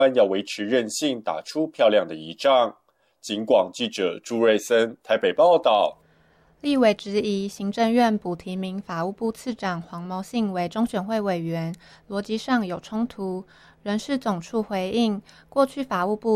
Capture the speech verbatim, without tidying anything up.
要维持韧性，打出漂亮的仪仗。警广记者朱瑞森台北报道。 立委质疑行政院补提名法务部次长黄谋信为中选会委员，逻辑上有冲突。人事总处回应，过去法务部